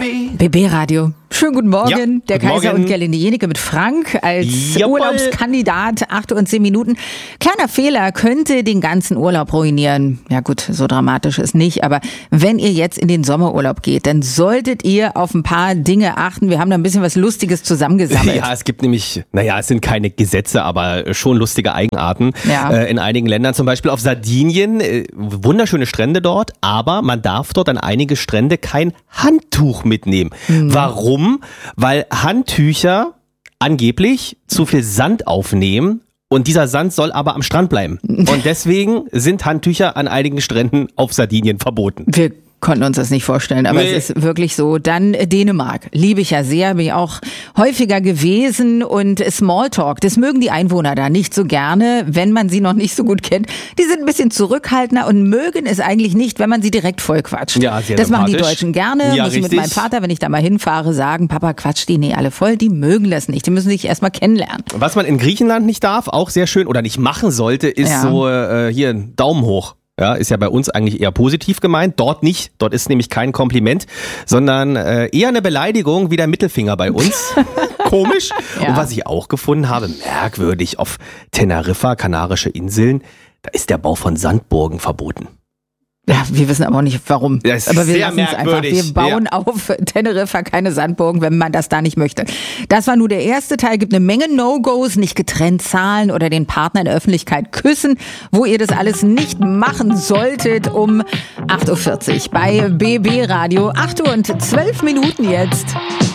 BB Radio. Schönen guten Morgen. Ja, der guten Kaiser Morgen. und Gerlinde Jenike mit Frank als Jawohl. Urlaubskandidat. 8 und 10 Minuten. Kleiner Fehler könnte den ganzen Urlaub ruinieren. Ja gut, so dramatisch ist nicht. Aber wenn ihr jetzt in den Sommerurlaub geht, dann solltet ihr auf ein paar Dinge achten. Wir haben da ein bisschen was Lustiges zusammengesammelt. Ja, es gibt nämlich, es sind keine Gesetze, aber schon lustige Eigenarten. Ja. In einigen Ländern, zum Beispiel auf Sardinien, wunderschöne Strände dort, aber man darf dort an einige Strände kein Handtuch mitnehmen. Warum? Weil Handtücher angeblich zu viel Sand aufnehmen. Und dieser Sand soll aber am Strand bleiben. Und deswegen sind Handtücher an einigen Stränden auf Sardinien verboten. Wir konnten uns das nicht vorstellen, aber es ist wirklich so. Dann Dänemark. Liebe ich ja sehr, bin ich auch häufiger gewesen. Und Smalltalk, das mögen die Einwohner da nicht so gerne, wenn man sie noch nicht so gut kennt. Die sind ein bisschen zurückhaltender und mögen es eigentlich nicht, wenn man sie direkt vollquatscht. Ja, sehr das machen die sympathisch. Deutschen gerne. Ja, Muss ich mit richtig. meinem Vater, wenn ich da mal hinfahre, sagen, Papa, quatscht die alle voll. Die mögen das nicht. Die müssen sich erstmal kennenlernen. Was man in Griechenland nicht darf, auch sehr schön oder nicht machen sollte, ist Ja. so hier ein Daumen hoch. Ja, ist ja bei uns eigentlich eher positiv gemeint. Dort nicht. Dort ist nämlich kein Kompliment, sondern eher eine Beleidigung wie der Mittelfinger bei uns. Komisch. Ja. Und was ich auch gefunden habe, merkwürdig, auf Teneriffa, Kanarische Inseln, da ist der Bau von Sandburgen verboten. Ja, wir wissen aber auch nicht, warum. Das ist aber wir sehr lassen es einfach. merkwürdig. Wir bauen auf Teneriffa keine Sandburgen, wenn man das da nicht möchte. Das war nur der erste Teil. Gibt eine Menge No-Gos, nicht getrennt zahlen oder den Partner in der Öffentlichkeit küssen, wo ihr das alles nicht machen solltet um 8.40 Uhr bei BB Radio. 8 Uhr und 12 Minuten jetzt.